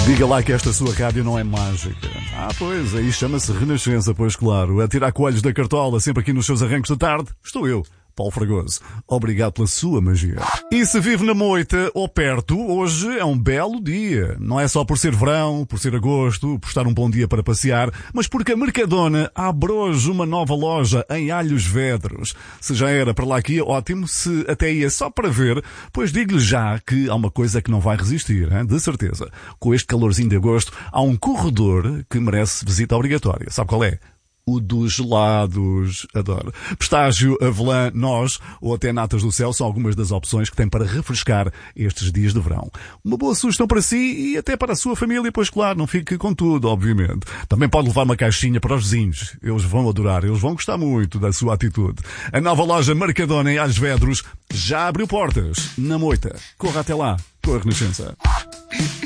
Diga lá que esta sua rádio não é mágica. Ah, pois, aí chama-se Renascença, pois claro. A tirar coelhos da cartola, sempre aqui nos seus arrancos da tarde, estou eu, Paulo Fragoso. Obrigado pela sua magia. E se vive na moita ou perto, hoje é um belo dia. Não é só por ser verão, por ser agosto, por estar um bom dia para passear, mas porque a Mercadona abre hoje uma nova loja em Alhos Vedros. Se já era para lá que ia, ótimo. Se até ia só para ver, pois digo-lhe já que há uma coisa que não vai resistir, hein? De certeza. Com este calorzinho de agosto, há um corredor que merece visita obrigatória. Sabe qual é? O dos gelados. Adoro. Pistágio, avelã, noz ou até natas do céu são algumas das opções que tem para refrescar estes dias de verão. Uma boa sugestão para si e até para a sua família, pois claro, não fique com tudo, obviamente. Também pode levar uma caixinha para os vizinhos. Eles vão adorar, eles vão gostar muito da sua atitude. A nova loja Mercadona em Alhos Vedros já abriu portas. Na moita. Corra até lá. Com a Renascença.